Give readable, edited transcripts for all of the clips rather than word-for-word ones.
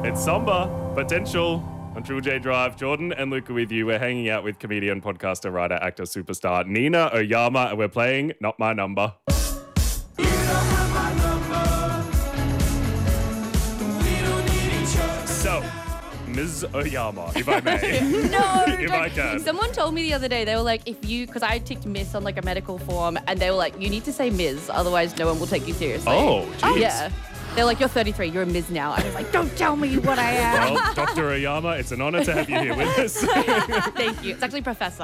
It's Somber Potential on Triple J Drive. Jordan and Luca with you. We're hanging out with comedian, podcaster, writer, actor, superstar Nina Oyama, and we're playing Not My Number. So, Ms. Oyama, if I may. No, if I can. Someone told me the other day, they were like, because I ticked Miss on like a medical form, and they were like, you need to say Ms, otherwise no one will take you seriously. Oh, geez. Yeah. They're like, you're 33, you're a Ms now. I was like, don't tell me what I am. Well, Dr. Oyama, it's an honor to have you here with us. Thank you. It's actually Professor.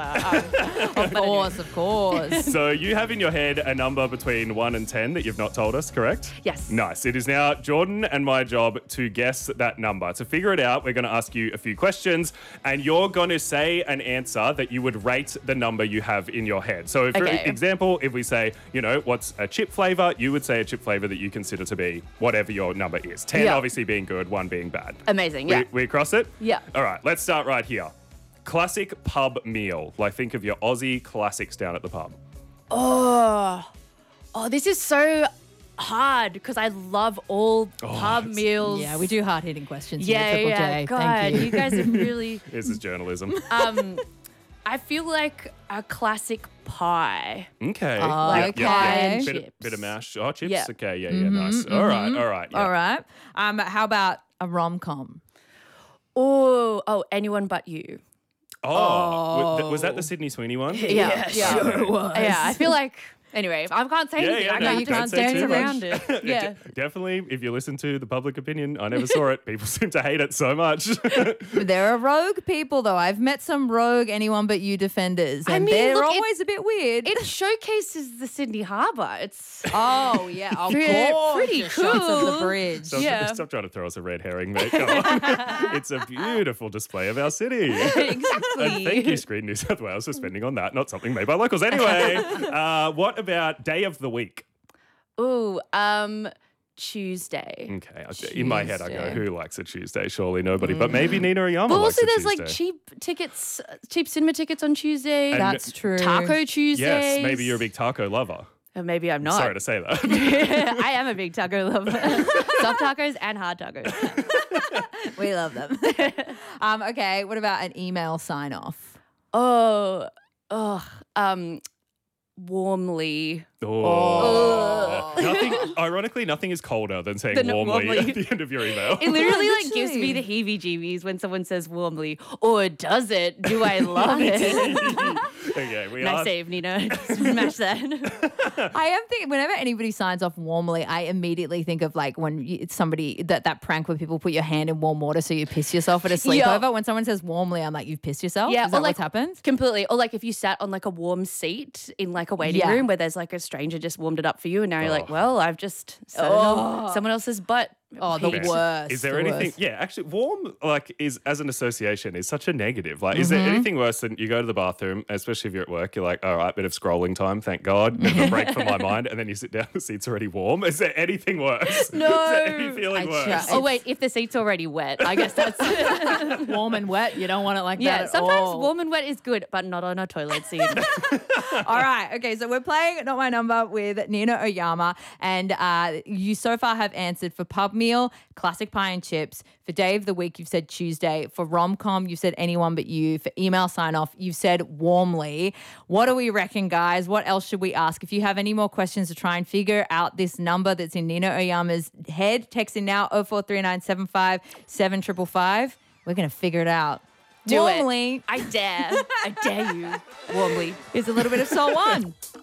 Of course. So you have in your head a number between 1 and 10 that you've not told us, correct? Yes. Nice. It is now Jordan and my job to guess that number. To figure it out, we're going to ask you a few questions, and you're going to say an answer that you would rate the number you have in your head. So, for example, if we say, what's a chip flavor, you would say a chip flavor that you consider to be whatever your number is. 10 obviously being good, 1 being bad. Amazing, yeah. We across it? Yeah. All right, let's start right here. Classic pub meal. Like, think of your Aussie classics down at the pub. Oh, this is so hard because I love all pub meals. Yeah, we do hard-hitting questions Yeah, here, Triple J. God, Thank you. you guys are really... This is journalism. I feel like a classic pie. Okay. okay. Bit of mash. Oh, chips? Yeah. Okay, nice. All right. Yeah. All right. How about a rom-com? Oh, Anyone But You. Oh. Was that the Sydney Sweeney one? Yeah. Sure was. Yeah, I feel like... Anyway, I can't say anything. I you can't can't say dance too much. around it. Yeah. Definitely, if you listen to the public opinion, I never saw it. People seem to hate it so much. There are rogue people, though. I've met some rogue Anyone But You defenders, and they're always a bit weird. It showcases the Sydney Harbour. It's oh, yeah. Of pretty course. Shots of the cool. bridge. Stop trying to throw us a red herring, mate. Come on. It's a beautiful display of our city. exactly. And thank you, Screen New South Wales, for spending on that. Not something made by locals. Anyway, what about day of the week? Ooh, Tuesday. Okay. In my head, I go, who likes a Tuesday? Surely nobody. But maybe Nina Oyama But likes also, a there's Tuesday. like cheap cinema tickets on Tuesday. And That's true. Taco Tuesdays. Yes, maybe you're a big taco lover. Maybe I'm not. Sorry to say that. I am a big taco lover. Soft tacos and hard tacos. We love them. Okay, what about an email sign-off? Warmly. Ironically, nothing is colder than saying Than warmly warmly. at the end of your email. It literally like Literally. gives me the heebie-jeebies when someone says warmly. Or does it? Do I love it? Okay, we Nice are. save, Nina. Smash that. I am thinking whenever anybody signs off warmly, I immediately think of like when it's somebody that prank where people put your hand in warm water so you piss yourself at a sleepover. When someone says warmly, I'm like, you've pissed yourself? Yeah, Is that or like what's happened? completely. Or like if you sat on like a warm seat in like a waiting room where there's like a stranger just warmed it up for you, and now you're like, well, I've just sat on someone else's butt. Oh, the Heat. worst. Is there the anything? worst. Yeah, actually, warm is as an association is such a negative. Like, is there anything worse than you go to the bathroom, especially if you're at work? You're like, all right, bit of scrolling time, thank God, bit of a break from my mind, and then you sit down, the seat's already warm. Is there anything worse? No. Is there any feeling worse? Oh wait, if the seat's already wet, I guess that's Warm and wet, you don't want it like that yeah. at Sometimes all. warm and wet is good, but not on a toilet seat. All right. Okay. So we're playing Not My Number with Nina Oyama. And you so far have answered for pub meal, classic pie and chips. For day of the week, you've said Tuesday. For rom-com, you've said Anyone But You. For email sign-off, you've said warmly. What do we reckon, guys? What else should we ask? If you have any more questions to try and figure out this number that's in Nina Oyama's head, text in now 043975 7555. We're going to figure it out. Do warmly. it. I dare. I dare you. Warmly. Here's a little bit of Soul One.